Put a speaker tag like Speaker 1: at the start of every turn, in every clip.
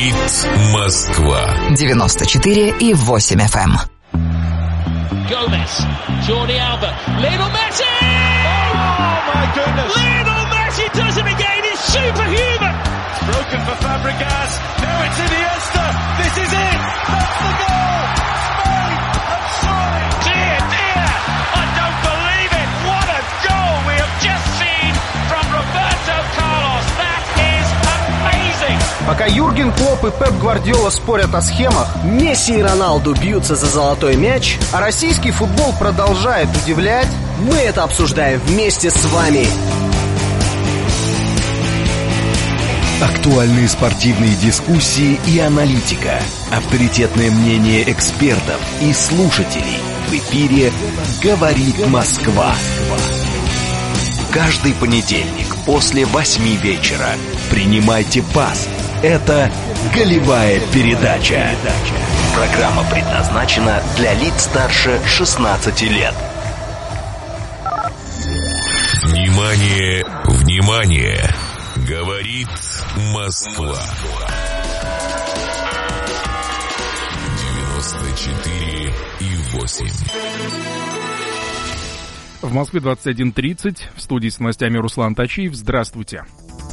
Speaker 1: Говорит Москва.
Speaker 2: 94,8 FM.
Speaker 3: Gomez, Jordi Alba, Lionel Messi! Oh my goodness! Lionel Messi does it again, it's superhuman! It's broken for Fabregas, now it's Iniesta, this is it! That's the goal! Spain have soared! Dear, dear, I don't believe it! What a goal we have just seen from Roberto Carlos! That is amazing!
Speaker 4: Пока Юрген Клопп и Пеп Гвардиола спорят о схемах,
Speaker 5: Месси и Роналду бьются за золотой мяч,
Speaker 4: а российский футбол продолжает удивлять,
Speaker 5: мы это обсуждаем вместе с вами.
Speaker 6: Актуальные спортивные дискуссии и аналитика. Авторитетное мнение экспертов и слушателей. В эфире «Говорит Москва». Каждый понедельник после 8 вечера принимайте пас. Это «Голевая передача». Программа предназначена для лиц старше 16 лет.
Speaker 1: Внимание, внимание! Говорит Москва. 94,8.
Speaker 7: В Москве 21:30. В студии с новостями Руслан Тачиев. Здравствуйте.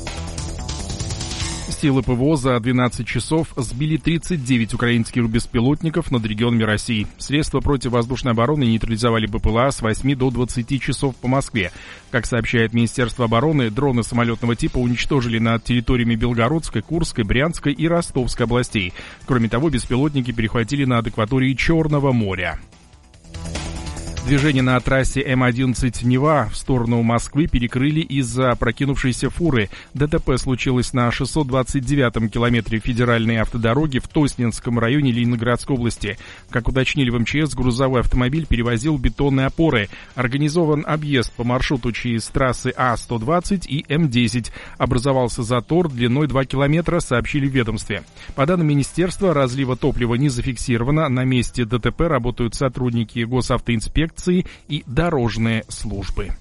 Speaker 7: Силы ПВО за 12 часов сбили 39 украинских беспилотников над регионами России. Средства противовоздушной обороны нейтрализовали БПЛА с 8 до 20 часов по Москве. Как сообщает Министерство обороны, дроны самолетного типа уничтожили над территориями Белгородской, Курской, Брянской и Ростовской областей. Кроме того, беспилотники перехватили над акваторией Черного моря. Движение на трассе М-11 Нева в сторону Москвы перекрыли из-за опрокинувшейся фуры. ДТП случилось на 629-м километре федеральной автодороги в Тоснинском районе Ленинградской области. Как уточнили в МЧС, грузовой автомобиль перевозил бетонные опоры. Организован объезд по маршруту через трассы А-120 и М-10. Образовался затор длиной 2 километра, сообщили в ведомстве. По данным министерства, разлива топлива не зафиксировано. На месте ДТП работают сотрудники госавтоинспекции и дорожные службы.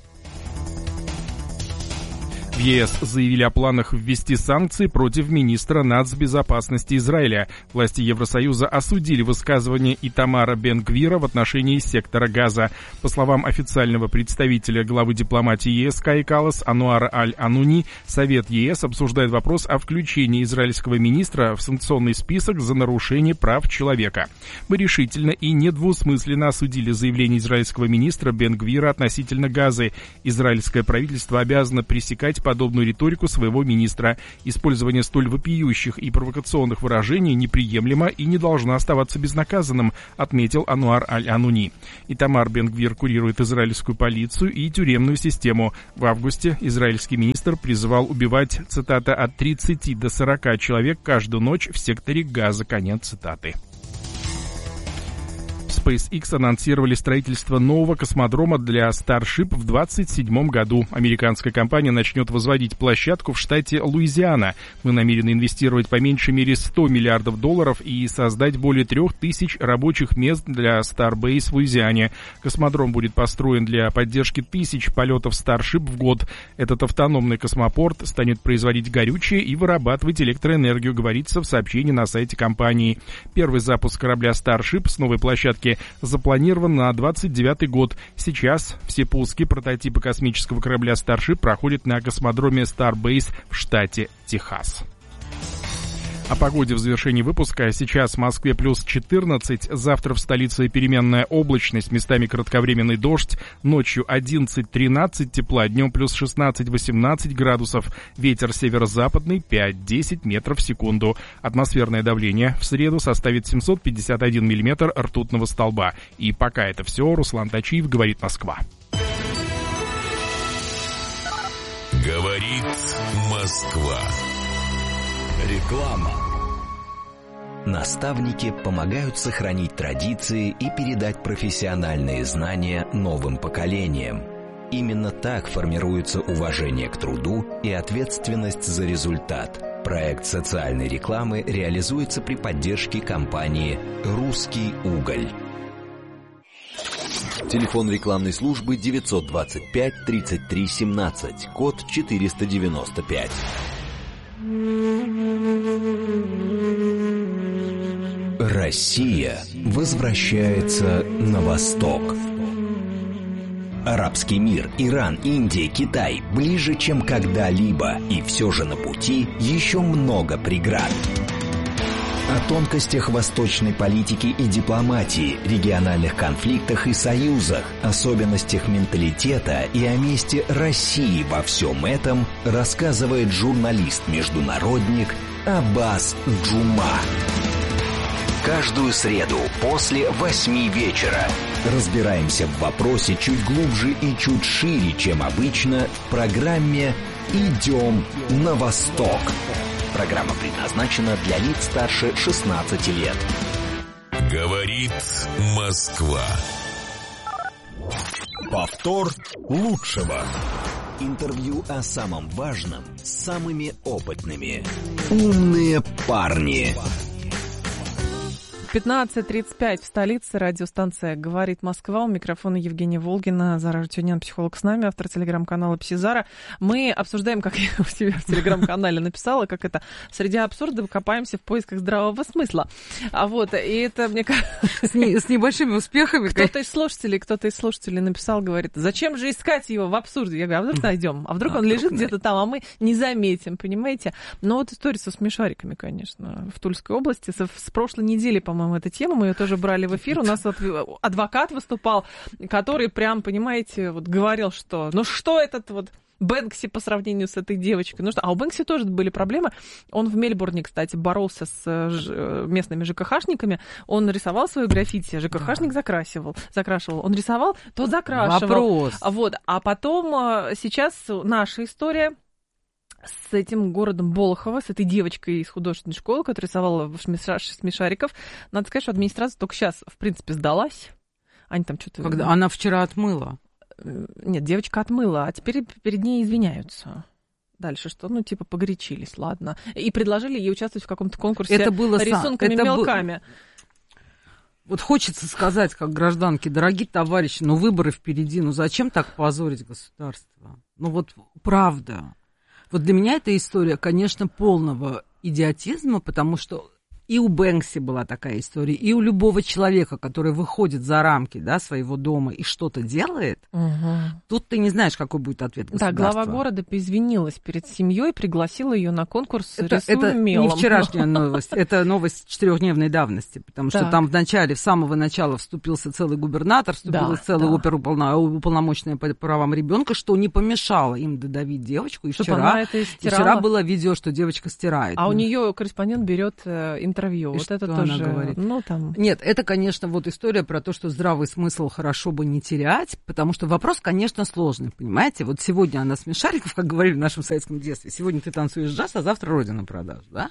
Speaker 7: В ЕС заявили о планах ввести санкции против министра нацбезопасности Израиля. Власти Евросоюза осудили высказывание Итамара Бен-Гвира в отношении сектора Газа. По словам официального представителя главы дипломатии ЕС Каи Каллас Ануара Аль-Ануни, Совет ЕС обсуждает вопрос о включении израильского министра в санкционный список за нарушение прав человека. Мы решительно и недвусмысленно осудили заявление израильского министра Бен-Гвира относительно Газы. Израильское правительство обязано пресекать подобную риторику своего министра. Использование столь вопиющих и провокационных выражений неприемлемо и не должно оставаться безнаказанным, отметил Ануар Аль-Ануни. Итамар Бен-Гвир курирует израильскую полицию и тюремную систему. В августе израильский министр призывал убивать, цитата, от 30 до 40 человек каждую ночь в секторе Газа, конец цитаты. SpaceX анонсировали строительство нового космодрома для Starship в 2027 году. Американская компания начнет возводить площадку в штате Луизиана. Мы намерены инвестировать по меньшей мере $100 миллиардов и создать более 3000 рабочих мест для Starbase в Луизиане. Космодром будет построен для поддержки 1000 полетов Starship в год. Этот автономный космопорт станет производить горючее и вырабатывать электроэнергию, говорится в сообщении на сайте компании. Первый запуск корабля Starship с новой площадки запланирован на 29 год. Сейчас все пуски прототипа космического корабля Starship проходят на космодроме Starbase в штате Техас. О погоде в завершении выпуска. Сейчас в Москве плюс 14, завтра в столице переменная облачность, местами кратковременный дождь, ночью 11-13 тепла, днем плюс 16-18 градусов, ветер северо-западный 5-10 метров в секунду. Атмосферное давление в среду составит 751 миллиметр ртутного столба. И пока это все, Руслан Тачиев, говорит Москва.
Speaker 1: Говорит Москва.
Speaker 6: Реклама. Наставники помогают сохранить традиции и передать профессиональные знания новым поколениям. Именно так формируется уважение к труду и ответственность за результат. Проект социальной рекламы реализуется при поддержке компании «Русский уголь». Телефон рекламной службы 925 33 17, код 495. Россия возвращается на восток. Арабский мир, Иран, Индия, Китай ближе, чем когда-либо, и все же на пути еще много преград. О тонкостях восточной политики и дипломатии, региональных конфликтах и союзах, особенностях менталитета и о месте России во всем этом рассказывает журналист-международник Аббас Джума. Каждую среду после 8 вечера разбираемся в вопросе чуть глубже и чуть шире, чем обычно, в программе «Идем на восток». Программа предназначена для лиц старше 16 лет.
Speaker 1: Говорит Москва.
Speaker 6: Повтор лучшего. Интервью о самом важном с самыми опытными. Умные парни.
Speaker 8: 15:35 в столице. Радиостанция «Говорит Москва». У микрофона Евгения Волгина. Зара Артюнян, психолог, с нами, автор телеграм-канала «Псизара». Мы обсуждаем, как я у себя в телеграм-канале написала, как это среди абсурда копаемся в поисках здравого смысла. И это, мне кажется...
Speaker 9: С небольшими успехами.
Speaker 8: Кто-то из слушателей написал, говорит, зачем же искать его в абсурде? Я говорю, а вдруг найдем? А вдруг он лежит где-то там, а мы не заметим, понимаете? Но вот история со смешариками, конечно, в Тульской области. С прошлой недели, по-моему, эта тема, мы ее тоже брали в эфир. У нас адвокат выступал, который прям, понимаете, вот говорил, что что этот вот Бэнкси по сравнению с этой девочкой? А у Бэнкси тоже были проблемы. Он в Мельбурне, кстати, боролся с местными ЖКХшниками. Он рисовал свои граффити, ЖКХшник закрашивал. Он рисовал, то закрашивал.
Speaker 9: Вопрос.
Speaker 8: А потом сейчас наша история с этим городом Болохово, с этой девочкой из художественной школы, которая рисовала смешариков. Надо сказать, что администрация только сейчас, в принципе, сдалась. Они там что-то...
Speaker 9: Когда она вчера отмыла.
Speaker 8: Нет, девочка отмыла, а теперь перед ней извиняются. Дальше что? Погорячились, ладно. И предложили ей участвовать в каком-то конкурсе рисунками мелками.
Speaker 9: Вот хочется сказать, как гражданке, дорогие товарищи, выборы впереди, зачем так позорить государство? Правда. Вот для меня эта история, конечно, полного идиотизма, потому что и у Бэнкси была такая история, и у любого человека, который выходит за рамки своего дома и что-то делает, тут ты не знаешь, какой будет ответ государства.
Speaker 8: Да, глава города извинилась перед семьей, пригласила ее на конкурс рисуем мелом.
Speaker 9: Это не вчерашняя новость, это новость 4-дневной давности, потому что там с самого начала вступился целый губернатор, вступила целая оперуполномоченная по правам ребенка, что не помешало им додавить девочку. И вчера было видео, что девочка стирает.
Speaker 8: А у нее корреспондент берет интервью. Вот это тоже
Speaker 9: говорит.
Speaker 8: Там...
Speaker 9: Нет, это, конечно, история про то, что здравый смысл хорошо бы не терять, потому что вопрос, конечно, сложный, понимаете? Вот сегодня она смешариков, как говорили в нашем советском детстве, сегодня ты танцуешь джаз, а завтра родину продашь, да?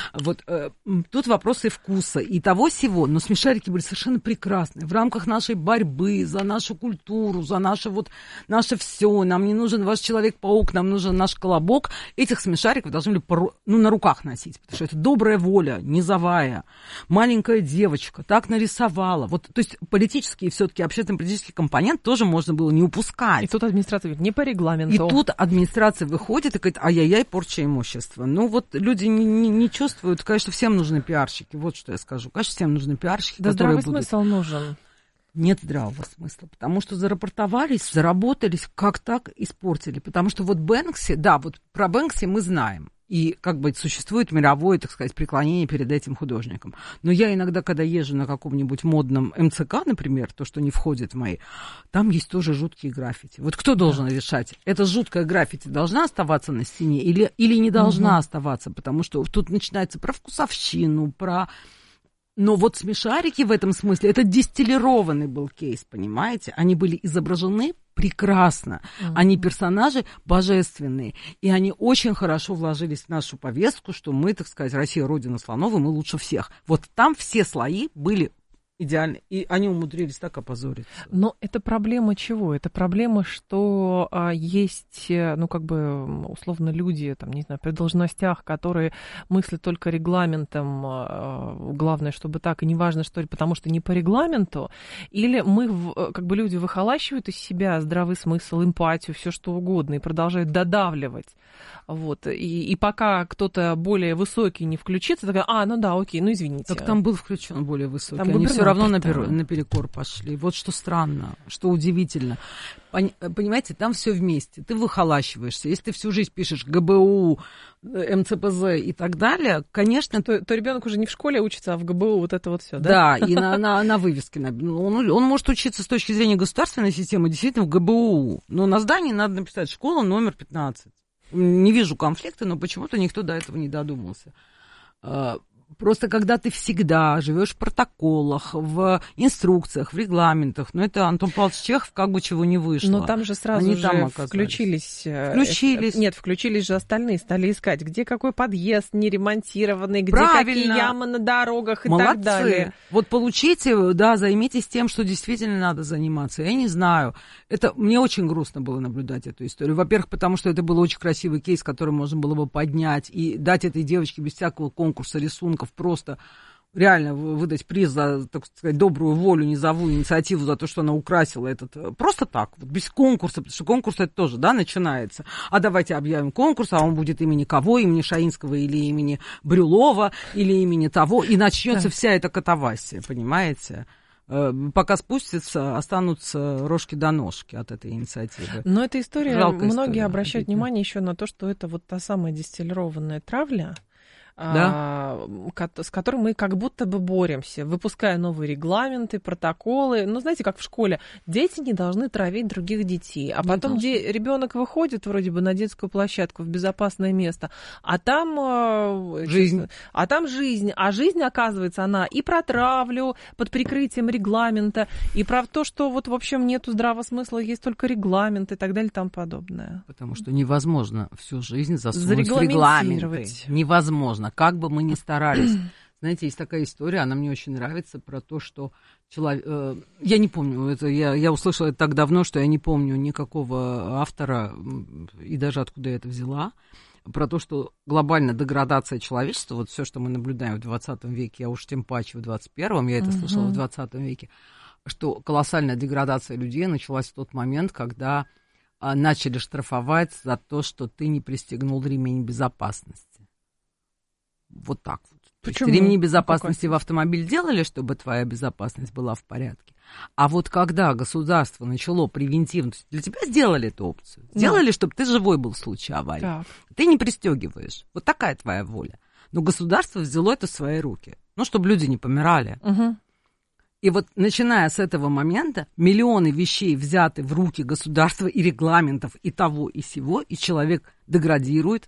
Speaker 9: Тут вопросы вкуса и того-сего, но смешарики были совершенно прекрасны в рамках нашей борьбы за нашу культуру, за наше все, нам не нужен ваш Человек-паук, нам нужен наш Колобок. Этих смешариков должны были на руках носить, потому что это добрая воля, низовая, маленькая девочка так нарисовала. То есть политический, все-таки общественно-политический компонент тоже можно было не упускать.
Speaker 8: И тут администрация говорит, не по регламенту.
Speaker 9: И тут администрация выходит и говорит, ай-яй-яй, порча имущества. Люди не чувствуют, конечно, всем нужны пиарщики. Вот что я скажу. Конечно, всем нужны пиарщики, которые будут...
Speaker 8: здравый смысл нужен.
Speaker 9: Нет здравого смысла, потому что зарапортовались, заработались, как так испортили. Потому что Бэнкси, про Бэнкси мы знаем. И существует мировое, так сказать, преклонение перед этим художником. Но я иногда, когда езжу на каком-нибудь модном МЦК, например, то, что не входит в мои, там есть тоже жуткие граффити. Кто должен решать? Эта жуткая граффити должна оставаться на стене или не должна оставаться? Потому что тут начинается про вкусовщину, Но смешарики в этом смысле, это дистиллированный был кейс, понимаете? Они были изображены прекрасно. Они персонажи божественные. И они очень хорошо вложились в нашу повестку, что мы, так сказать, Россия, родина слонов, и мы лучше всех. Там все слои были идеально. И они умудрились так опозориться.
Speaker 8: Но это проблема чего? Это проблема, что есть, ну, как бы, условно, люди, там, не знаю, при должностях, которые мыслят только регламентом, главное, чтобы так, и неважно, что ли, потому что не по регламенту, или мы, как бы, люди выхолащивают из себя здравый смысл, эмпатию, все что угодно, и продолжают додавливать. Вот. И пока кто-то более высокий не включится, такая, ну да, окей, ну извините.
Speaker 9: Так там был включен более высокий.
Speaker 8: Там
Speaker 9: они все равно наперекор пошли. Вот что странно, что удивительно. Понимаете, там все вместе. Ты выхолащиваешься. Если ты всю жизнь пишешь ГБУ, МЦПЗ и так далее, конечно...
Speaker 8: То ребенок уже не в школе учится, а в ГБУ вот это вот все, да?
Speaker 9: Да, и на вывеске. Он может учиться с точки зрения государственной системы действительно в ГБУ. Но на здании надо написать школа номер 15. Не вижу конфликта, но почему-то никто до этого не додумался. Просто когда ты всегда живешь в протоколах, в инструкциях, в регламентах, это Антон Павлович Чехов как бы чего не вышло.
Speaker 8: Но там же сразу
Speaker 9: они
Speaker 8: же
Speaker 9: там
Speaker 8: включились.
Speaker 9: Нет,
Speaker 8: включились же остальные, стали искать, где какой подъезд не ремонтированный, где какие ямы на дорогах и
Speaker 9: молодцы.
Speaker 8: Так далее.
Speaker 9: Вот получите, да, займитесь тем, что действительно надо заниматься. Я не знаю. Мне очень грустно было наблюдать эту историю. Во-первых, потому что это был очень красивый кейс, который можно было бы поднять и дать этой девочке без всякого конкурса рисунков просто реально выдать приз за, так сказать, добрую волю, низовую инициативу за то, что она украсила этот... Просто так, вот, без конкурса, потому что конкурс это тоже, да, начинается. А давайте объявим конкурс, а он будет имени кого? Имени Шаинского или имени Брюлова, или имени того, и начнется вся эта катавасия, понимаете? Пока спустится, останутся рожки до ножки от этой инициативы.
Speaker 8: Но эта история,
Speaker 9: жалкая
Speaker 8: многие
Speaker 9: история,
Speaker 8: обращают внимание еще на то, что это вот та самая дистиллированная травля,
Speaker 9: да?
Speaker 8: С которой мы как будто бы боремся, выпуская новые регламенты, протоколы. Ну, знаете, как в школе, дети не должны травить других детей. А потом ребенок выходит вроде бы на детскую площадку в безопасное место, а там
Speaker 9: жизнь.
Speaker 8: А жизнь, оказывается, она и про травлю под прикрытием регламента, и про то, что вот, в общем, нету здравого смысла, есть только регламент и так далее и тому подобное.
Speaker 9: Потому что невозможно всю жизнь засунуть в регламенты. Невозможно. Как бы мы ни старались. Знаете, есть такая история, она мне очень нравится, про то, что человек... я не помню, это я услышала это так давно, что я не помню никакого автора, и даже откуда я это взяла, про то, что глобальная деградация человечества, вот все, что мы наблюдаем в 20 веке, а уж тем паче в 21-м, я это слышала в 20 веке, что колоссальная деградация людей началась в тот момент, когда начали штрафовать за то, что ты не пристегнул ремень безопасности. Вот так вот.
Speaker 8: Почему?
Speaker 9: Ремни безопасности в автомобиль делали, чтобы твоя безопасность была в порядке. А вот когда государство начало превентивно, для тебя сделали эту опцию. Сделали, чтобы ты живой был в случае аварии.
Speaker 8: Так.
Speaker 9: Ты не пристегиваешь. Вот такая твоя воля. Но государство взяло это в свои руки. Чтобы люди не помирали.
Speaker 8: Угу.
Speaker 9: И вот начиная с этого момента миллионы вещей взяты в руки государства и регламентов и того, и сего, и человек деградирует.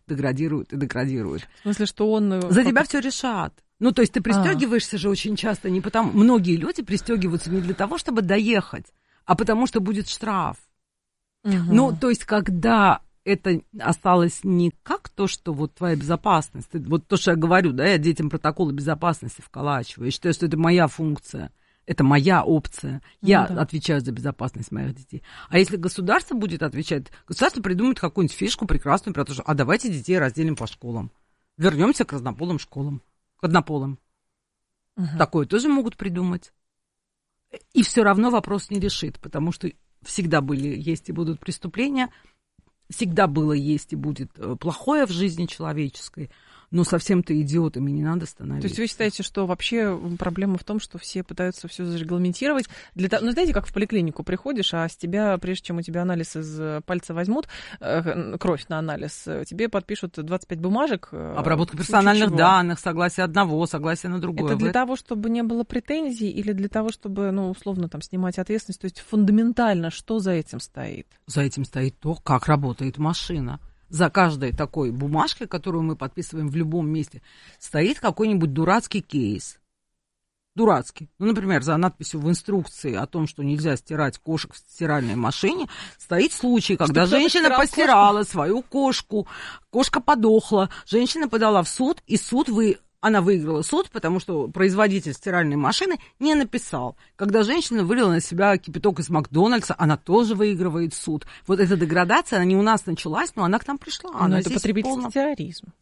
Speaker 9: В
Speaker 8: смысле, что он...
Speaker 9: За тебя все решат. То есть ты пристегиваешься же очень часто не потому... Многие люди пристегиваются не для того, чтобы доехать, а потому что будет штраф.
Speaker 8: Угу.
Speaker 9: То есть когда это осталось не как то, что вот твоя безопасность, вот то, что я говорю, да, я детям протоколы безопасности вколачиваю, я считаю, что это моя функция. Это моя опция. Я отвечаю за безопасность моих детей. А если государство будет отвечать, государство придумает какую-нибудь фишку прекрасную про то, что давайте детей разделим по школам. Вернемся к разнополым школам. К однополым. Такое тоже могут придумать. И все равно вопрос не решит, потому что всегда были, есть и будут преступления, всегда было, есть и будет плохое в жизни человеческой. Но совсем-то идиотами не надо становиться.
Speaker 8: То есть вы считаете, что вообще проблема в том, что все пытаются все зарегламентировать? Знаете, как в поликлинику приходишь, а с тебя, прежде чем у тебя анализ из пальца возьмут, кровь на анализ, тебе подпишут 25 бумажек.
Speaker 9: Обработка персональных данных, согласие одного, согласие на другое.
Speaker 8: Это для того, чтобы не было претензий или для того, чтобы, условно, снимать ответственность? То есть фундаментально что за этим стоит?
Speaker 9: За этим стоит то, как работает машина. За каждой такой бумажкой, которую мы подписываем в любом месте, стоит какой-нибудь дурацкий кейс. Дурацкий. Например, за надписью в инструкции о том, что нельзя стирать кошек в стиральной машине, стоит случай, когда женщина постирала свою кошку, кошка подохла, женщина подала в суд, и суд Она выиграла суд, потому что производитель стиральной машины не написал. Когда женщина вылила на себя кипяток из Макдональдса, она тоже выигрывает суд. Вот эта деградация, она не у нас началась, но она к нам пришла.
Speaker 8: Но это потребительский терроризм.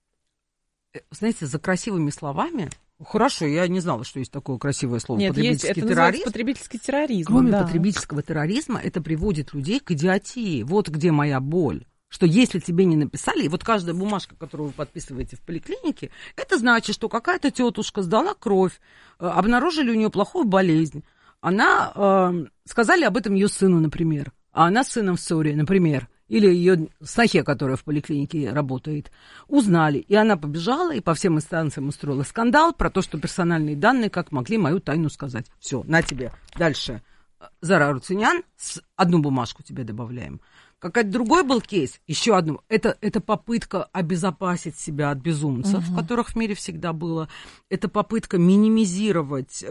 Speaker 9: Знаете, за красивыми словами... Хорошо, я не знала, что есть такое красивое слово.
Speaker 8: Нет,
Speaker 9: потребительский
Speaker 8: есть,
Speaker 9: терроризм.
Speaker 8: Потребительский терроризм.
Speaker 9: Кроме потребительского терроризма, это приводит людей к идиотии. Вот где моя боль. Что если тебе не написали, и вот каждая бумажка, которую вы подписываете в поликлинике, это значит, что какая-то тетушка сдала кровь, обнаружили у нее плохую болезнь. Она, сказали об этом ее сыну, например, а она с сыном в ссоре, например, или ее снохе, которая в поликлинике работает, узнали. И она побежала и по всем инстанциям устроила скандал про то, что персональные данные как могли мою тайну сказать. Все, на тебе. Дальше. Зара Арутюнян, одну бумажку тебе добавляем. Какой-то другой был кейс, еще одну. Это попытка обезопасить себя от безумцев, которых в мире всегда было. Это попытка минимизировать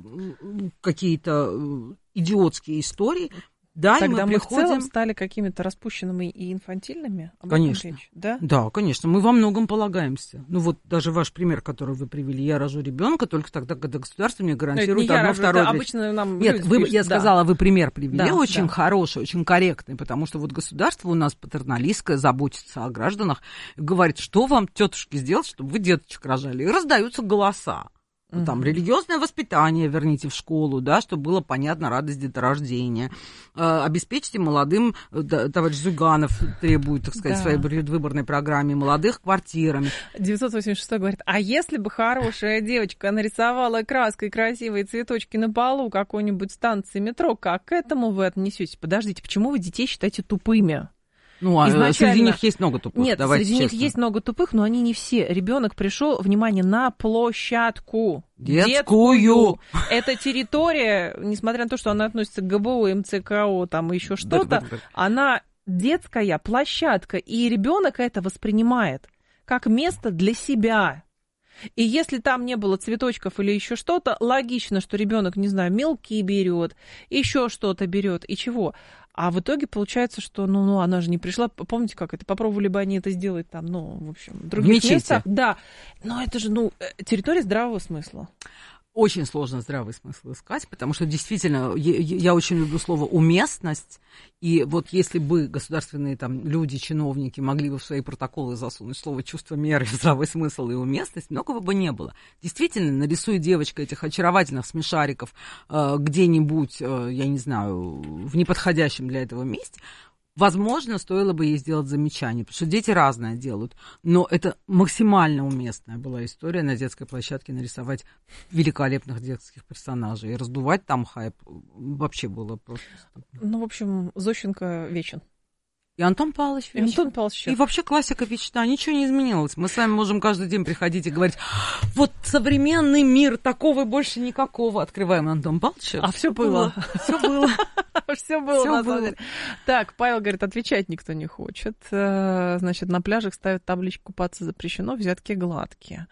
Speaker 9: какие-то идиотские истории. Да,
Speaker 8: тогда мы
Speaker 9: приходим...
Speaker 8: в целом стали какими-то распущенными и инфантильными?
Speaker 9: Конечно.
Speaker 8: Да?
Speaker 9: Да, конечно. Мы во многом полагаемся. Ну вот даже ваш пример, который вы привели. Я рожу ребенка только тогда, когда государство мне гарантирует одно, второе.
Speaker 8: Обычно нам
Speaker 9: нет, я сказала, вы пример привели,
Speaker 8: да,
Speaker 9: очень хороший, очень корректный, потому что вот государство у нас патерналистское, заботится о гражданах, говорит, что вам, тетушки, сделать, чтобы вы деточек рожали. И раздаются голоса. Там религиозное воспитание верните в школу, да, чтобы было понятно радость деторождения. Обеспечьте молодым, товарищ Зюганов требует, так сказать, в своей предвыборной программе, молодых квартирами.
Speaker 8: 986 говорит, а если бы хорошая девочка нарисовала краской красивые цветочки на полу какой-нибудь станции метро, как к этому вы отнесетесь? Подождите, почему вы детей считаете тупыми?
Speaker 9: Ну, а среди них есть много тупых.
Speaker 8: Нет, среди них есть много тупых, но они не все. Ребенок пришел, внимание, на площадку.
Speaker 9: Детскую.
Speaker 8: Это территория, несмотря на то, что она относится к ГБО, МЦКО, там еще что-то, она детская площадка, и ребенок это воспринимает как место для себя. И если там не было цветочков или еще что-то, логично, что ребенок, не знаю, мелки берет, еще что-то берет, и чего. А в итоге получается, что, ну, она же не пришла. Помните, как это? Попробовали бы они это сделать там, ну, в общем, в других местах. Да, но это же, ну, территория здравого смысла.
Speaker 9: Очень сложно здравый смысл искать, потому что действительно, я очень люблю слово «уместность», и вот если бы государственные там люди, чиновники могли бы в свои протоколы засунуть слово «чувство меры», «здравый смысл» и «уместность», многого бы не было. Действительно, нарисует девочка этих очаровательных смешариков где-нибудь, я не знаю, в неподходящем для этого месте, возможно, стоило бы ей сделать замечание, потому что дети разное делают. Но это максимально уместная была история на детской площадке нарисовать великолепных детских персонажей. И раздувать там хайп вообще было просто...
Speaker 8: Ну, в общем, Зощенко вечен.
Speaker 9: И Антон Павлович вечен.
Speaker 8: Антон Павлович.
Speaker 9: И вообще классика вечна, ничего не изменилось. Мы с вами можем каждый день приходить и говорить, вот современный мир, такого больше никакого. Открываем Антон Павловича.
Speaker 8: А все было.
Speaker 9: Все было.
Speaker 8: Все было, на самом деле. Так, Павел говорит, отвечать никто не хочет. Значит, на пляжах ставят табличку «Купаться запрещено, взятки гладкие»,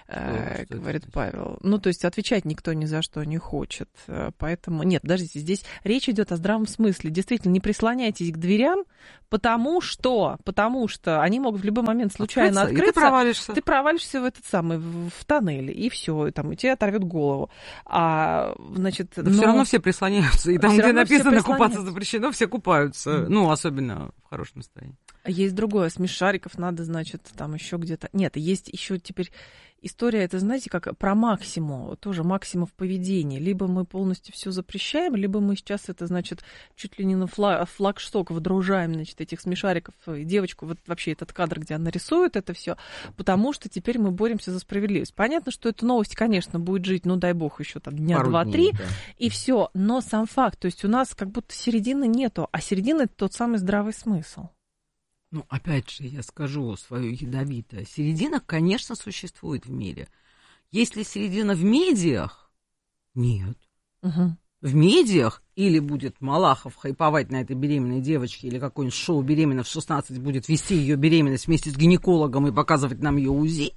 Speaker 8: говорит Павел. Ну, то есть отвечать никто ни за что не хочет. Поэтому, нет, подождите, здесь речь идет о здравом смысле. Действительно, не прислоняйтесь к дверям, потому что они могут в любой момент случайно открыться.
Speaker 9: Ты провалишься
Speaker 8: в этот самый, в тоннель, и все, и там, и тебе оторвет голову. Значит,
Speaker 9: но... Все равно все прислоняются, и там, где написано «купаться запрещено», все купаются, ну, особенно в хорошем настроении.
Speaker 8: Есть другое, смешариков надо, значит, там еще где-то... Нет, есть еще теперь история, это, знаете, как про максимум, тоже максимум в поведении. Либо мы полностью все запрещаем, либо мы сейчас это, значит, чуть ли не на флагшток водружаем, значит, этих смешариков, и девочку, вот вообще этот кадр, где она рисует это все, потому что теперь мы боремся за справедливость. Понятно, что эта новость, конечно, будет жить, ну, дай бог, еще там дня 2-3, да. И все, но сам факт, то есть у нас как будто середины нету, а середина — это тот самый здравый смысл.
Speaker 9: Ну, опять же, я скажу свое ядовитое. Середина, конечно, существует в мире. Есть ли середина в медиах? Нет.
Speaker 8: Угу.
Speaker 9: В медиах или будет Малахов хайповать на этой беременной девочке, или какое-нибудь шоу «Беременна в 16» будет вести ее беременность вместе с гинекологом и показывать нам ее УЗИ,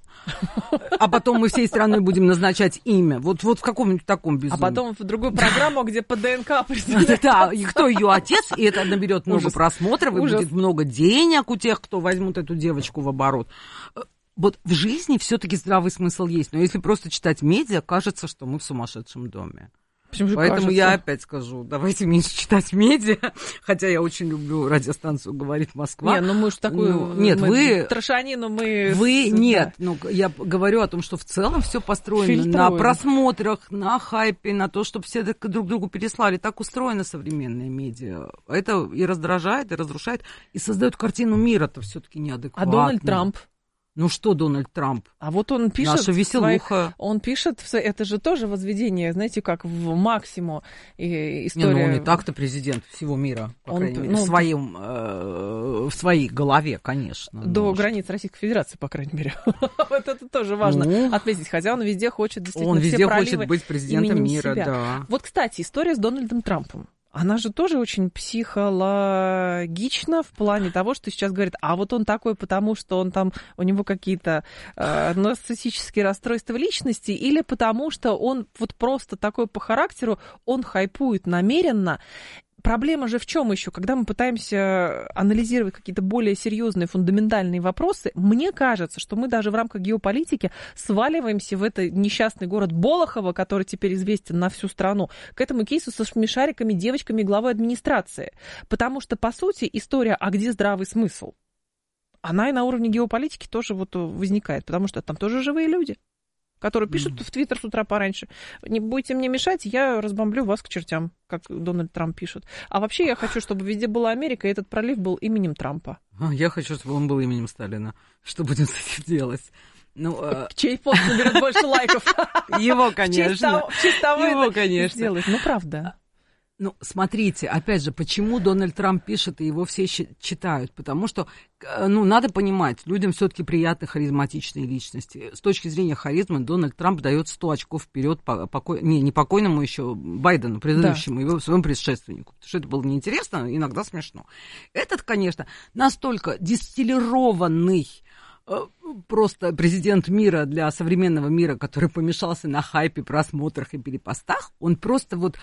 Speaker 9: а потом мы всей страной будем назначать имя. Вот в каком-нибудь таком безумии.
Speaker 8: А потом в другую программу, где по ДНК представляют.
Speaker 9: Да, и кто ее отец, и это наберет много просмотров, и будет много денег у тех, кто возьмут эту девочку в оборот. вот в жизни все-таки здравый смысл есть. Но если просто читать медиа, кажется, что мы в сумасшедшем доме. Поэтому я опять скажу, давайте меньше читать медиа, хотя я очень люблю радиостанцию «Говорит Москва».
Speaker 8: Нет, ну мы же такую...
Speaker 9: Нет, вы...
Speaker 8: Трошанину мы...
Speaker 9: Вы нет, ну я говорю о том, что в целом все построено на просмотрах, на хайпе, на то, чтобы все друг другу переслали. Так устроено современное медиа. Это и раздражает, и разрушает, и создает картину мира-то все-таки неадекватно.
Speaker 8: А Дональд Трамп?
Speaker 9: Ну что Дональд Трамп?
Speaker 8: А вот он пишет...
Speaker 9: Наша веселуха.
Speaker 8: Он пишет, это же тоже возведение, знаете, как в Максиму история...
Speaker 9: Не, он не так-то президент всего мира, по крайней мере, в своей голове, конечно.
Speaker 8: До границ Российской Федерации, по крайней мере. Вот это тоже важно отметить, хотя он везде хочет действительно все проливы.
Speaker 9: Он везде хочет быть президентом мира, да.
Speaker 8: Вот, кстати, история с Дональдом Трампом. Она же тоже очень психологична в плане того, что сейчас говорит, а вот он такой, потому что он там, у него какие-то нарциссические расстройства личности, или потому что он вот просто такой по характеру, он хайпует намеренно. Проблема же в чем еще? Когда мы пытаемся анализировать какие-то более серьезные, фундаментальные вопросы, мне кажется, что мы даже в рамках геополитики сваливаемся в этот несчастный город Болохово, который теперь известен на всю страну, к этому кейсу со смешариками, девочками и главой администрации. Потому что, по сути, история «а где здравый смысл?» она и на уровне геополитики тоже вот возникает, потому что там тоже живые люди, которые пишут в Твиттер с утра пораньше. Не будете мне мешать, я разбомблю вас к чертям, как Дональд Трамп пишет. А вообще я хочу, чтобы везде была Америка, и этот пролив был именем Трампа.
Speaker 9: Я хочу, чтобы он был именем Сталина. Что будем с этим делать? Ну,
Speaker 8: чей пост наберет больше лайков?
Speaker 9: Его, конечно.
Speaker 8: В честь того
Speaker 9: его, конечно.
Speaker 8: Сделать. Ну, правда.
Speaker 9: Ну, смотрите, опять же, почему Дональд Трамп пишет, и его все читают? Потому что, ну, надо понимать, людям все-таки приятны харизматичные личности. С точки зрения харизмы Дональд Трамп дает 100 очков вперед не покойному еще Байдену, предыдущему, да, его своему предшественнику. Потому что это было неинтересно, иногда смешно. Этот, конечно, настолько дистиллированный просто президент мира для современного мира, который помешался на хайпе, просмотрах и перепостах, он просто вот...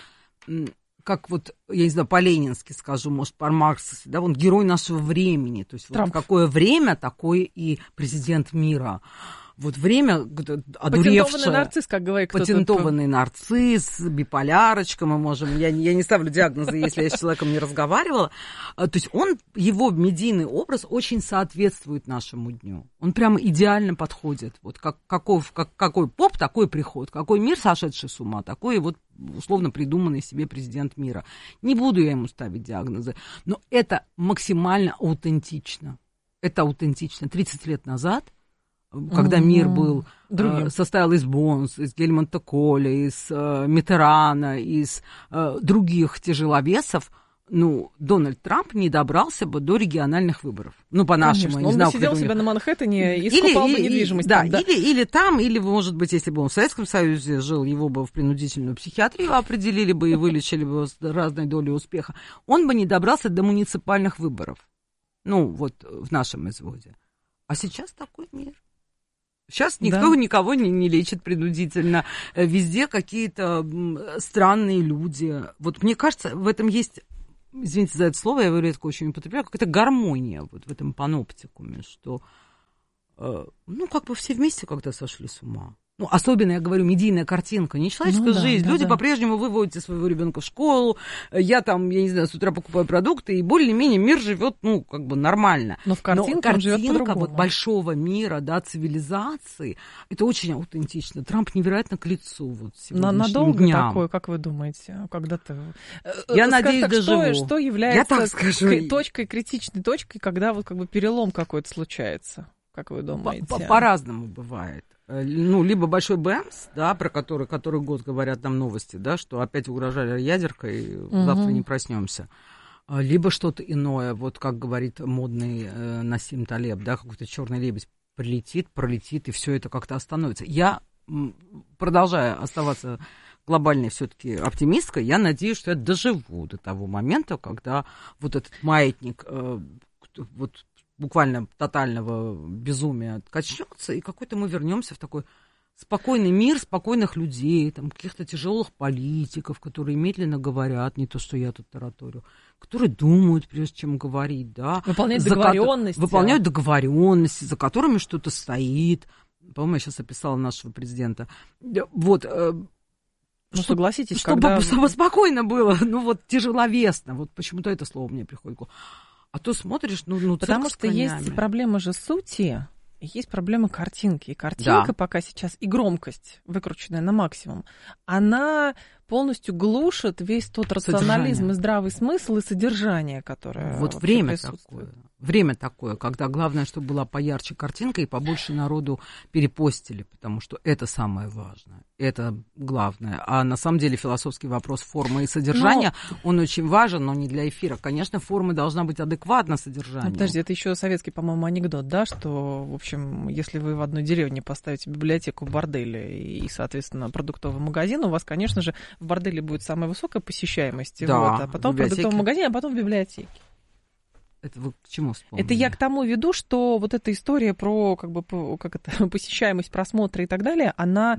Speaker 9: как вот, я не знаю, по-ленински скажу, может, по-марксовски, да, он герой нашего времени. То есть вот какое время, такой и президент мира. Вот время одуревшее.
Speaker 8: Патентованный нарцисс, как говорит кто-то.
Speaker 9: Патентованный нарцисс, биполярочка мы можем. Я не ставлю диагнозы, если я с человеком не разговаривала. То есть его медийный образ очень соответствует нашему дню. Он прямо идеально подходит. Вот какой поп, такой приход. Какой мир, сошедший с ума, такой вот условно придуманный себе президент мира. Не буду я ему ставить диагнозы. Но это максимально аутентично. Это аутентично. 30 лет назад, когда мир был, состоял из Бонса, из Гельмонта Коля, из Миттерана, из других тяжеловесов, ну, Дональд Трамп не добрался бы до региональных выборов. Ну, по-нашему, я не знаю.
Speaker 8: Он бы сидел себя на Манхэттене и скупал бы недвижимость.
Speaker 9: Да, или там, или, может быть, если бы он в Советском Союзе жил, его бы в принудительную психиатрию определили бы и вылечили бы с разной долей успеха. Он бы не добрался до муниципальных выборов. Ну, вот в нашем изводе. А сейчас такой мир. Сейчас никто никого не лечит принудительно. Везде какие-то странные люди. Вот мне кажется, в этом есть, извините за это слово, я его редко очень употребляю, какая-то гармония вот в этом паноптикуме, что, ну, как бы все вместе когда сошли с ума. Ну, особенно, я говорю, медийная картинка, не человеческая жизнь. Люди по-прежнему выводят своего ребенка в школу. Я там, я не знаю, с утра покупаю продукты, и более-менее мир живет, ну, как бы нормально.
Speaker 8: Но в картинке он живет по-другому.
Speaker 9: Вот большого мира, да, цивилизации, это очень аутентично. Трамп невероятно к лицу вот сегодняшним
Speaker 8: надолго
Speaker 9: дням.
Speaker 8: Такое, как вы думаете, когда-то...
Speaker 9: Я надеюсь, доживу.
Speaker 8: Что является точкой, критичной точкой, когда вот как бы перелом какой-то случается, как вы думаете?
Speaker 9: По-разному бывает. Ну, либо большой БЭМС, да, про который год говорят там новости, да, что опять угрожали ядеркой, завтра не проснемся. Либо что-то иное, вот как говорит модный Насим Талеб, да, какой-то черный лебедь пролетит, и все это как-то остановится. Я продолжаю оставаться глобальной все-таки оптимисткой, я надеюсь, что я доживу до того момента, когда вот этот маятник вот буквально тотального безумия качнется, и какой-то мы вернемся в такой Спокойный мир, спокойных людей, там, каких-то тяжелых политиков, которые медленно говорят, не то, что я тут тараторю, которые думают, прежде чем говорить, да.
Speaker 8: Выполняют договоренности.
Speaker 9: Выполняют договоренности, за которыми что-то стоит. По-моему, я сейчас описала нашего президента. Вот.
Speaker 8: Ну, согласитесь,
Speaker 9: чтобы спокойно было, ну, вот, тяжеловесно. Вот почему-то это слово мне приходит. А то смотришь,
Speaker 8: потому что есть проблема же сути. Есть проблема картинки. И картинка пока сейчас, и громкость, выкрученная на максимум, она полностью глушит весь тот рационализм и здравый смысл и содержание, которое
Speaker 9: вот время такое, когда главное, чтобы была поярче картинка и побольше народу перепостили, потому что это самое важное, это главное. А на самом деле философский вопрос формы и содержания, он очень важен, но не для эфира. Конечно, форма должна быть адекватна содержанию.
Speaker 8: Подожди, это еще советский, по-моему, анекдот, да, что, в общем, если вы в одной деревне поставите библиотеку в борделе и, соответственно, продуктовый магазин, у вас, конечно же, в борделе будет самая высокая посещаемость, а потом в продуктовом магазине, а потом в библиотеке.
Speaker 9: Это вы к чему вспомнили?
Speaker 8: Это я к тому веду, что вот эта история про посещаемость, просмотра и так далее, она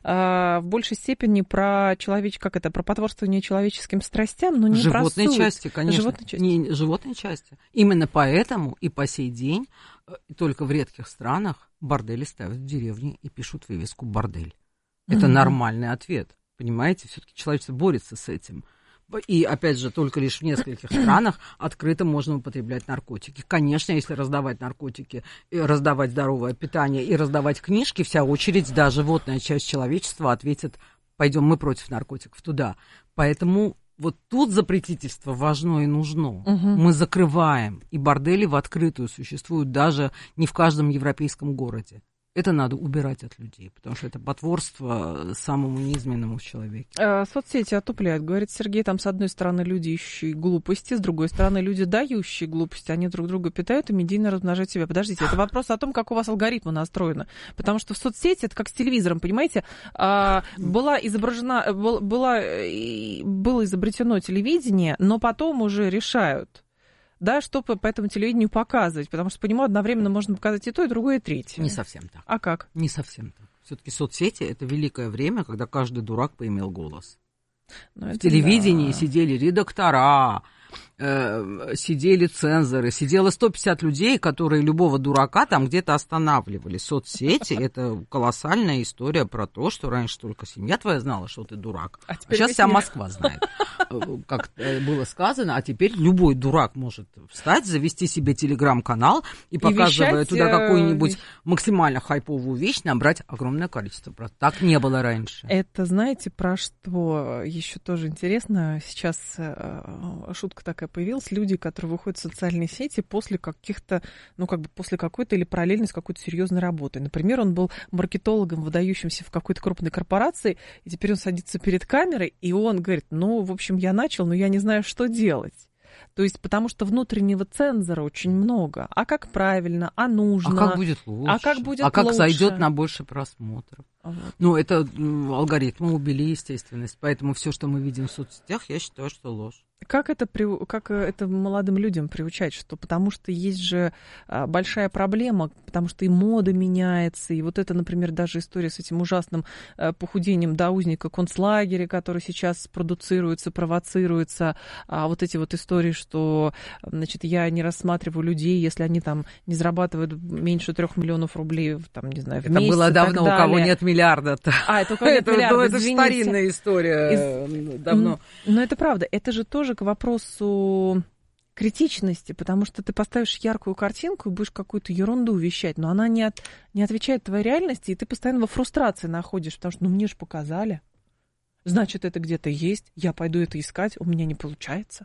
Speaker 8: в большей степени про про потворствование человеческим страстям, но не
Speaker 9: животные
Speaker 8: про суть.
Speaker 9: Части, конечно. Животные части. Именно поэтому и по сей день только в редких странах бордели ставят в деревне и пишут вывеску «бордель». Это нормальный ответ. Понимаете, все-таки человечество борется с этим. И, опять же, только лишь в нескольких странах открыто можно употреблять наркотики. Конечно, если раздавать наркотики, раздавать здоровое питание и раздавать книжки, вся очередь, да, животная часть человечества ответит: пойдем мы против наркотиков туда. Поэтому вот тут запретительство важно и нужно. Мы закрываем, и бордели в открытую существуют даже не в каждом европейском городе. Это надо убирать от людей, потому что это потворство самому низменному в человеке.
Speaker 8: Соцсети отупляют, говорит Сергей, там с одной стороны люди ищущие глупости, с другой стороны люди дающие глупости, они друг друга питают и медийно размножают себя. Подождите, это вопрос о том, как у вас алгоритмы настроены, потому что в соцсети это как с телевизором, понимаете, было изобретено телевидение, но потом уже решают, да, что по этому телевидению показывать, потому что, понимаю, одновременно можно показать и то, и другое, и третье.
Speaker 9: Не совсем так.
Speaker 8: А как?
Speaker 9: Не совсем так. Все-таки соцсети — это великое время, когда каждый дурак поимел голос. В телевидении сидели редактора, сидели цензоры, сидело 150 людей, которые любого дурака там где-то останавливали. Соцсети — это колоссальная история про то, что раньше только семья твоя знала, что ты дурак, а сейчас вся Москва знает, как было сказано, а теперь любой дурак может встать, завести себе телеграм-канал и, показывая туда какую-нибудь максимально хайповую вещь, набрать огромное количество. Так не было раньше.
Speaker 8: Это, знаете, про что еще тоже интересно? Сейчас шутка такая появилась, люди, которые выходят в социальные сети после каких-то, после какой-то или параллельно с какой-то серьезной работой. Например, он был маркетологом, выдающимся в какой-то крупной корпорации, и теперь он садится перед камерой, и он говорит: в общем, я начал, но я не знаю, что делать. То есть, потому что внутреннего цензора очень много. А как правильно, а нужно.
Speaker 9: А как будет лучше? А как зайдет на больше просмотров? Это алгоритмы убили естественность. Поэтому все, что мы видим в соцсетях, я считаю, что ложь.
Speaker 8: Как это молодым людям приучать? Потому что есть же большая проблема, потому что и мода меняется, и вот это, например, даже история с этим ужасным похудением до узника концлагеря, который сейчас продуцируется, провоцируется, а вот эти вот истории, что, значит, я не рассматриваю людей, если они там не зарабатывают меньше 3 миллионов рублей, там, не знаю, в месяц.
Speaker 9: Это было давно, у кого нет миллиарда-то.
Speaker 8: Это у кого нет миллиарда,
Speaker 9: это старинная история, давно.
Speaker 8: Но это правда, это же тоже к вопросу критичности, потому что ты поставишь яркую картинку и будешь какую-то ерунду вещать, но она не отвечает твоей реальности, и ты постоянно во фрустрации находишь, потому что, мне же показали, значит, это где-то есть, я пойду это искать, у меня не получается.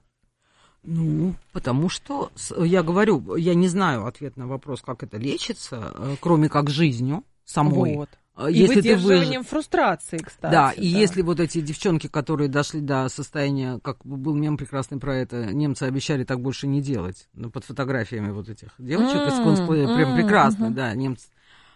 Speaker 9: Потому что, я говорю, я не знаю ответ на вопрос, как это лечится, кроме как жизнью самой.
Speaker 8: Вот. И выдерживанием фрустрации, кстати.
Speaker 9: Да, и если вот эти девчонки, которые дошли до состояния, как был мем прекрасный про это, немцы обещали так больше не делать, под фотографиями вот этих девочек из концплея, прям прекрасно, да, немцы.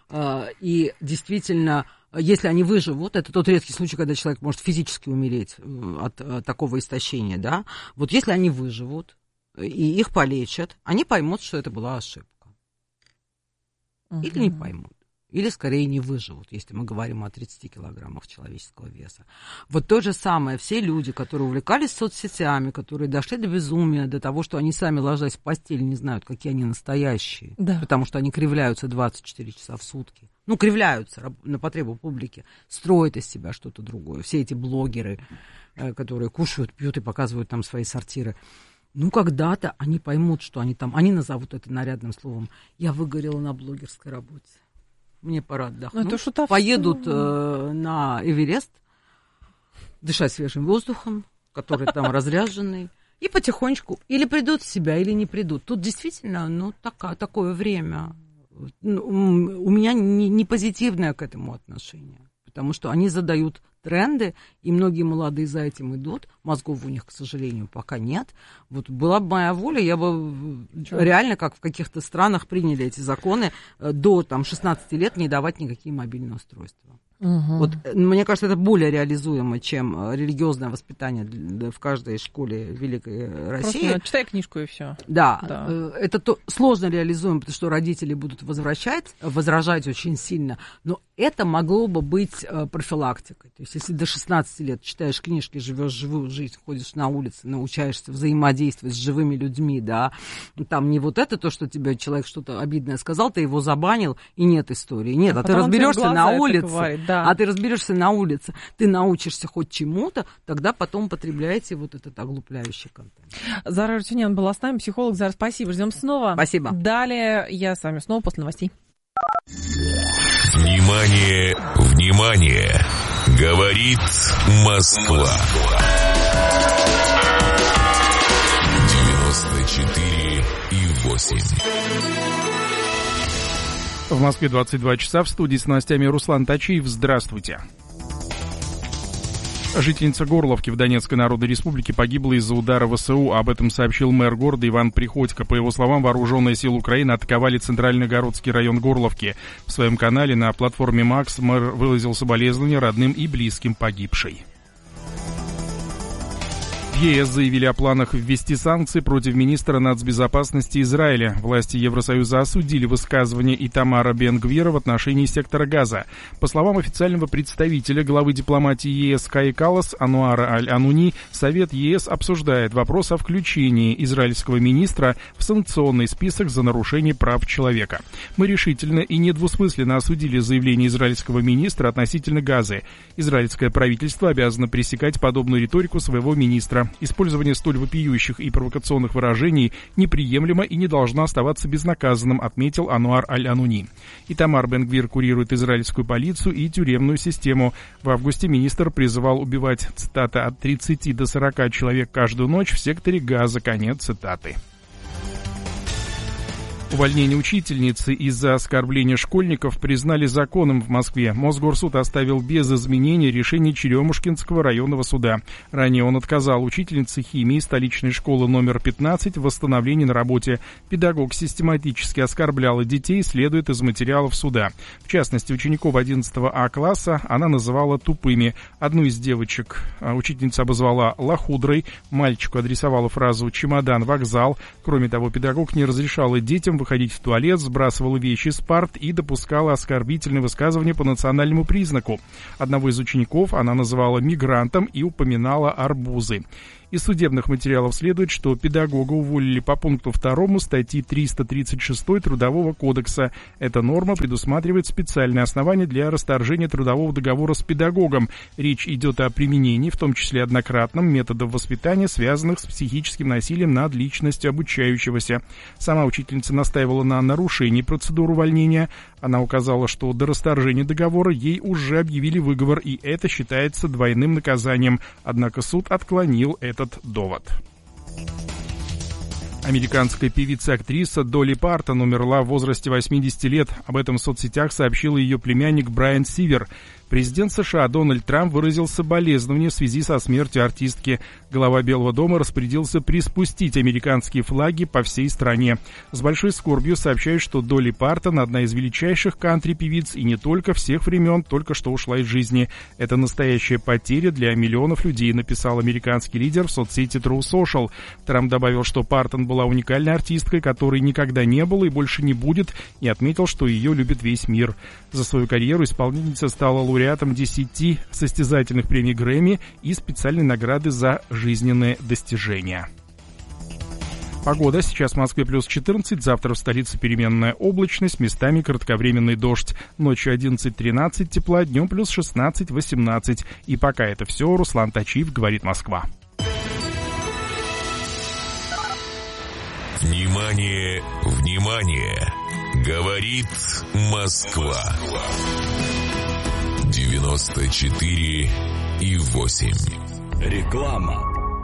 Speaker 9: И действительно, если они выживут, это тот редкий случай, когда человек может физически умереть от такого истощения, да, вот если они выживут и их полечат, они поймут, что это была ошибка. Или не поймут. или скорее не выживут, если мы говорим о 30 килограммах человеческого веса. Вот то же самое, все люди, которые увлекались соцсетями, которые дошли до безумия, до того, что они сами, ложась в постель, не знают, какие они настоящие, потому что они кривляются 24 часа в сутки. Ну, кривляются на потребу публики, строят из себя что-то другое. Все эти блогеры, которые кушают, пьют и показывают там свои сортиры. Ну, когда-то они поймут, что они там, они назовут это нарядным словом. Я выгорела на блогерской работе. Мне пора отдохнуть. Поедут на Эверест, дышать свежим воздухом, который там разряженный, и потихонечку или придут в себя, или не придут. Тут действительно, такое время. У меня не позитивное к этому отношение, потому что они задают тренды, и многие молодые за этим идут. Мозгов у них, к сожалению, пока нет. Вот была бы моя воля, я бы реально, как в каких-то странах приняли эти законы, до 16 лет не давать никакие мобильные устройства. Угу. Вот, мне кажется, это более реализуемо, чем религиозное воспитание в каждой школе Великой России.
Speaker 8: Просто читай книжку и все.
Speaker 9: Да. Это сложно реализуемо, потому что родители будут возражать очень сильно, но это могло бы быть профилактикой. То есть, если до 16 лет читаешь книжки, живешь живую жизнь, ходишь на улице, научаешься взаимодействовать с живыми людьми, да, там не вот это то, что тебе человек что-то обидное сказал, ты его забанил, и нет истории. Нет, а ты разберешься на улице. Да. А ты разберешься на улице, ты научишься хоть чему-то, тогда потом потребляете вот этот оглупляющий контент.
Speaker 8: Зара Арутюнян была с нами, психолог. Зара, спасибо, ждем снова.
Speaker 9: Спасибо.
Speaker 8: Далее я с вами снова после новостей.
Speaker 1: Внимание, внимание! Говорит Москва. 94,8.
Speaker 7: В Москве 22 часа, в студии с новостями Руслан Тачиев. Здравствуйте. Жительница Горловки в Донецкой Народной Республике погибла из-за удара ВСУ. Об этом сообщил мэр города Иван Приходько. По его словам, вооруженные силы Украины атаковали Центральногородский район Горловки. В своем канале на платформе МАКС мэр выразил соболезнования родным и близким погибшей. В ЕС заявили о планах ввести санкции против министра нацбезопасности Израиля. Власти Евросоюза осудили высказывание Итамара Бен-Гвира в отношении сектора Газа. По словам официального представителя главы дипломатии ЕС Каи Каллас Ануара Аль-Ануни, Совет ЕС обсуждает вопрос о включении израильского министра в санкционный список за нарушение прав человека. Мы решительно и недвусмысленно осудили заявление израильского министра относительно Газы. Израильское правительство обязано пресекать подобную риторику своего министра. Использование столь вопиющих и провокационных выражений неприемлемо и не должно оставаться безнаказанным, отметил Ануар Аль-Ануни. Итамар Бен-Гвир курирует израильскую полицию и тюремную систему. В августе министр призывал убивать, цитата, от 30 до 40 человек каждую ночь в секторе Газа. Конец цитаты. Увольнение учительницы из-за оскорбления школьников признали законом в Москве. Мосгорсуд оставил без изменений решение Черемушкинского районного суда. Ранее он отказал учительнице химии столичной школы номер 15 в восстановлении на работе. Педагог систематически оскорбляла детей, следует из материалов суда. В частности, учеников 11 А класса она называла тупыми. Одну из девочек учительница обозвала лохудрой, мальчику адресовала фразу «чемодан, вокзал». Кроме того, педагог не разрешала детям выходить в туалет, сбрасывала вещи с парт и допускала оскорбительные высказывания по национальному признаку. Одного из учеников она называла мигрантом и упоминала арбузы. Из судебных материалов следует, что педагога уволили по пункту 2 статьи 336 Трудового кодекса. Эта норма предусматривает специальные основания для расторжения трудового договора с педагогом. Речь идет о применении, в том числе однократном, методов воспитания, связанных с психическим насилием над личностью обучающегося. Сама учительница настаивала на нарушении процедуры увольнения. Она указала, что до расторжения договора ей уже объявили выговор, и это считается двойным наказанием. Однако суд отклонил этот довод. Американская певица-актриса Долли Партон умерла в возрасте 80 лет. Об этом в соцсетях сообщил ее племянник Брайан Сивер. Президент США Дональд Трамп выразил соболезнования в связи со смертью артистки. Глава Белого дома распорядился приспустить американские флаги по всей стране. С большой скорбью сообщают, что Долли Партон, одна из величайших кантри-певиц и не только всех времен, только что ушла из жизни. Это настоящая потеря для миллионов людей, написал американский лидер в соцсети True Social. Трамп добавил, что Партон была уникальной артисткой, которой никогда не было и больше не будет, и отметил, что ее любит весь мир. За свою карьеру исполнительница стала лауреатом 10 состязательных премий Грэмми и специальной награды за жизненные достижения. Погода. Сейчас в Москве плюс 14, завтра в столице переменная облачность, местами кратковременный дождь. Ночью 11-13 тепла, днем плюс 16-18. И пока это все, Руслан Тачиев, говорит Москва.
Speaker 1: Внимание, внимание! Говорит Москва. 94,8.
Speaker 6: Реклама.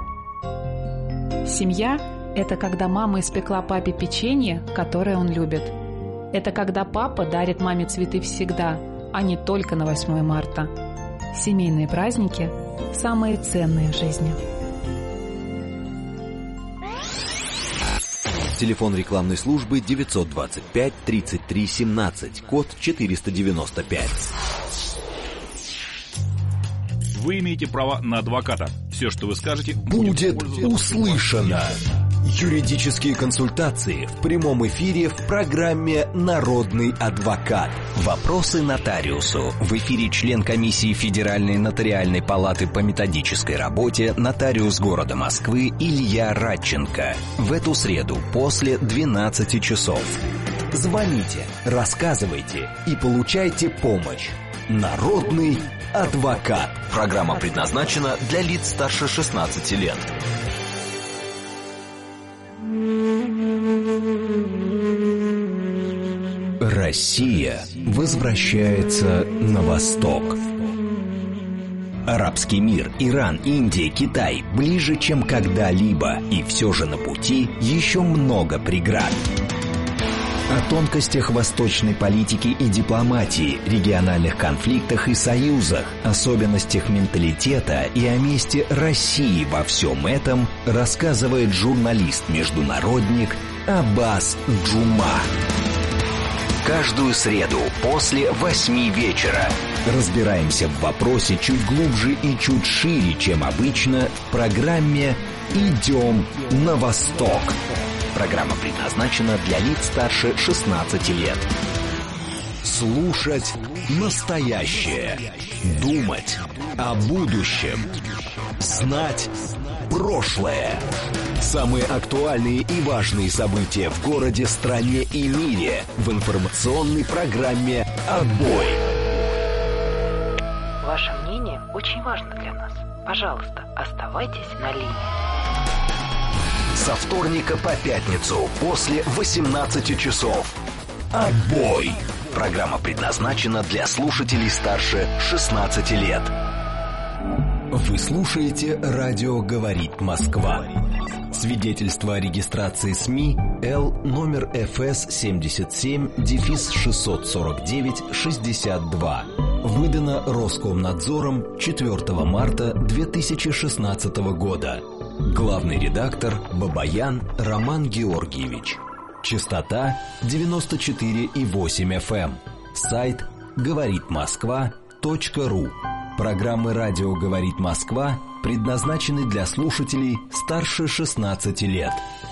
Speaker 10: Семья – это когда мама испекла папе печенье, которое он любит. Это когда папа дарит маме цветы всегда, а не только на 8 марта. Семейные праздники – самые ценные в жизни.
Speaker 6: Телефон рекламной службы 925 33 17, код 495.
Speaker 11: Вы имеете право на адвоката. Все, что вы скажете,
Speaker 6: будет услышано. Юридические консультации в прямом эфире в программе «Народный адвокат». Вопросы нотариусу. В эфире член комиссии Федеральной нотариальной палаты по методической работе, нотариус города Москвы Илья Радченко. В эту среду после 12 часов. Звоните, рассказывайте и получайте помощь. «Народный адвокат». Программа предназначена для лиц старше 16 лет. Россия возвращается на восток. Арабский мир, Иран, Индия, Китай ближе, чем когда-либо, и все же на пути еще много преград. О тонкостях восточной политики и дипломатии, региональных конфликтах и союзах, особенностях менталитета и о месте России во всем этом рассказывает журналист-международник Аббас Джума. Каждую среду после 8 вечера разбираемся в вопросе чуть глубже и чуть шире, чем обычно, в программе «Идем на восток». Программа предназначена для лиц старше 16 лет. Слушать настоящее. Думать о будущем. Знать прошлое. Самые актуальные и важные события в городе, стране и мире в информационной программе «Отбой».
Speaker 12: Ваше мнение очень важно для нас. Пожалуйста, оставайтесь на линии.
Speaker 6: Со вторника по пятницу после 18 часов. «Отбой». Программа предназначена для слушателей старше 16 лет. Вы слушаете «Радио говорит Москва». Свидетельство о регистрации СМИ Л номер ФС 77-649-62. Выдано Роскомнадзором 4 марта 2016 года. Главный редактор Бабаян Роман Георгиевич. Частота 94,8 FM. Сайт говоритмосква.ру. Программы «Радио говорит Москва» предназначены для слушателей старше 16 лет.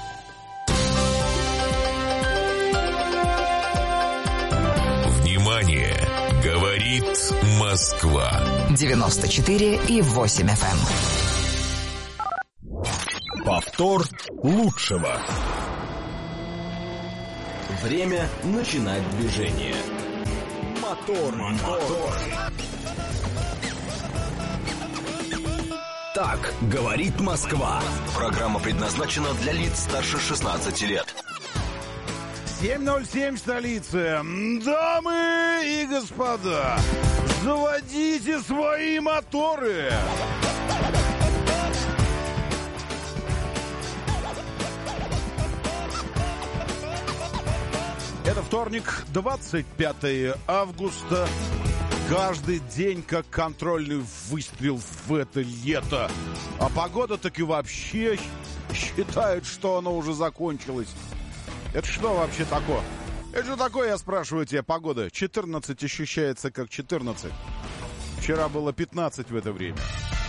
Speaker 1: Внимание! Говорит Москва.
Speaker 2: 94,8 FM.
Speaker 6: Повтор лучшего. Время начинать движение. Мотор. Так говорит Москва. Программа предназначена для лиц старше 16 лет.
Speaker 13: 7:07 в столице. Дамы и господа, заводите свои моторы. Это вторник, 25 августа. Каждый день как контрольный выстрел в это лето. А погода так и вообще считает, что оно уже закончилось. Это что вообще такое? Это что такое, я спрашиваю тебя, погода? 14 ощущается как 14. Вчера было 15 в это время.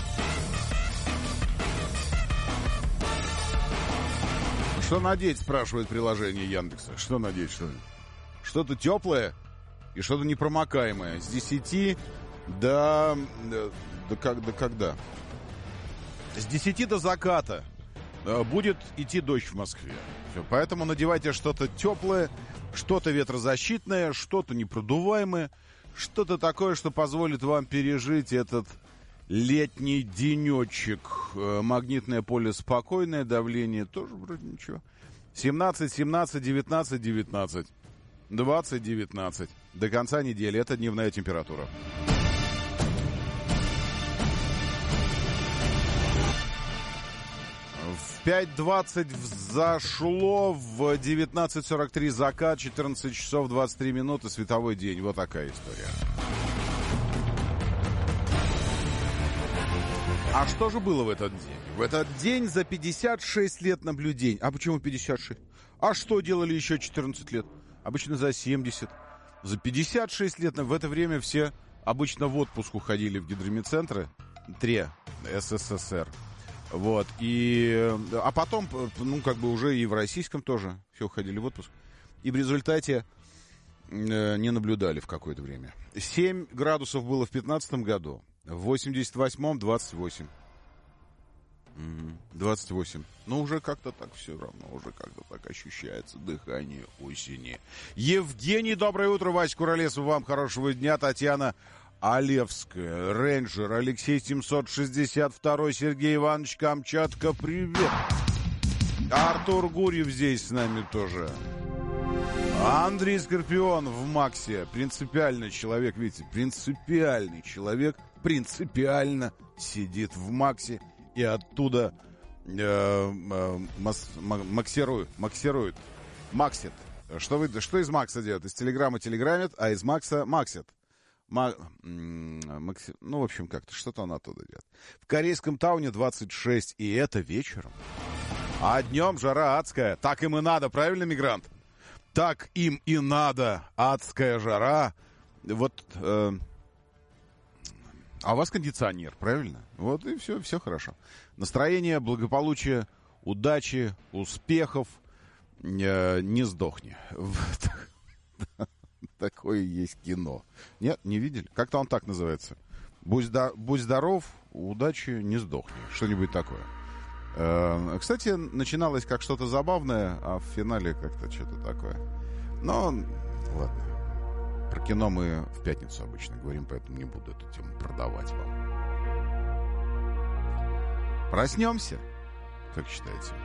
Speaker 13: Что надеть, спрашивает приложение Яндекса. Что надеть, что? Что-то теплое и что-то непромокаемое. С 10 до когда? С 10 до заката будет идти дождь в Москве. Все, поэтому надевайте что-то теплое, что-то ветрозащитное, что-то непродуваемое, что-то такое, что позволит вам пережить этот летний денечек. Магнитное поле спокойное, давление тоже вроде ничего. 17, 17, 19, 19. 20, 19. До конца недели. Это дневная температура. В 5:20 взошло, в 19:43 закат, 14 часов 23 минуты, световой день. Вот такая история. А что же было в этот день? В этот день за 56 лет наблюдений. А почему 56? А что делали еще 14 лет? Обычно за 70. За 56 лет в это время все обычно в отпуск уходили в гидромедцентры. СССР. Вот. А потом, уже и в российском тоже все уходили в отпуск. И в результате не наблюдали в какое-то время. 7 градусов было в 15 году. В 88-м 28. 28. Но уже как-то так все равно, уже как-то так ощущается дыхание осени. Евгений, доброе утро. Вася Куролесов, вам хорошего дня. Татьяна Олевская, Рейнджер, Алексей 762, Сергей Иванович Камчатка, привет. Артур Гурьев здесь с нами тоже. Андрей Скорпион в Максе. Принципиальный человек, видите, принципиальный человек принципиально сидит в Максе и оттуда максирует. Максит. Что из Макса делает? Из Телеграма телеграммит, а из Макса максит. В общем, как-то что-то он оттуда делает. В корейском Тауне 26, и это вечером. А днем жара адская. Так им и надо, правильно, мигрант? Так им и надо. Адская жара. Вот... А у вас кондиционер, правильно? Вот и все хорошо. Настроение, благополучие, удачи, успехов. Не сдохни. Такое есть кино. Нет, не видели? Как-то он так называется. Будь здоров, удачи, не сдохни. Что-нибудь такое. Кстати, начиналось как что-то забавное, а в финале как-то что-то такое. Но, ладно. Про кино мы в пятницу обычно говорим, поэтому не буду эту тему продавать вам. Проснемся, как считаете?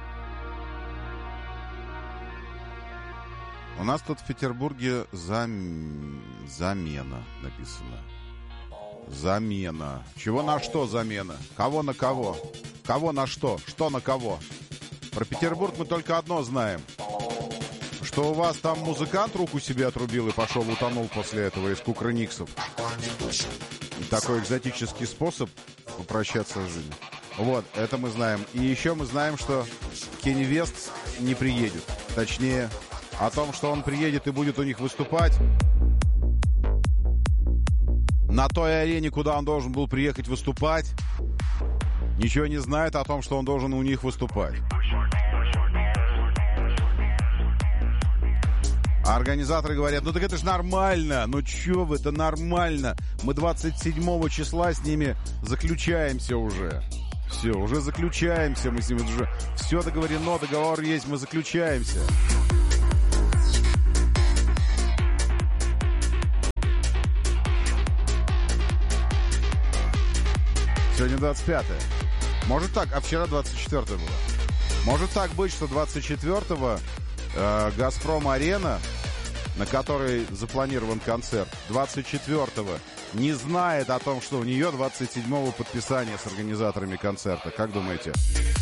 Speaker 13: У нас тут в Петербурге замена написано. Замена. Чего на что замена? Кого на кого? Кого на что? Что на кого? Про Петербург мы только одно знаем. Что у вас там музыкант руку себе отрубил и утонул после этого из кукрыниксов. Такой экзотический способ попрощаться с жизнью. Вот, это мы знаем. И еще мы знаем, что Кенни Вест не приедет. Точнее, о том, что он приедет и будет у них выступать на той арене, куда он должен был приехать выступать, ничего не знает о том, что он должен у них выступать. А организаторы говорят, ну так это ж нормально, ну чё вы, это нормально. Мы 27 числа с ними заключаемся уже. Все, уже заключаемся мы с ними уже. Все договорено, договор есть, мы заключаемся. Сегодня 25-е. Может так, а вчера 24-е было. Может так быть, что 24-го «Газпром-арена», на которой запланирован концерт, 24-го не знает о том, что у нее 27-го подписание с организаторами концерта. Как думаете?